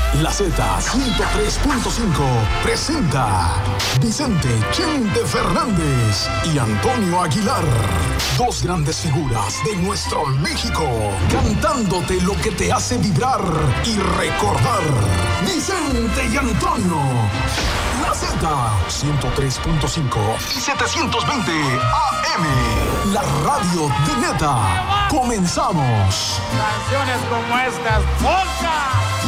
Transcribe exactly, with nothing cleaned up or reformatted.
La Z ciento tres punto cinco presenta Vicente Chente Fernández y Antonio Aguilar, dos grandes figuras de nuestro México, cantándote lo que te hace vibrar y recordar. Vicente y Antonio. La Z ciento tres punto cinco y setecientos veinte A M. La radio de Neta. Comenzamos. Canciones como estas, ¡Volca!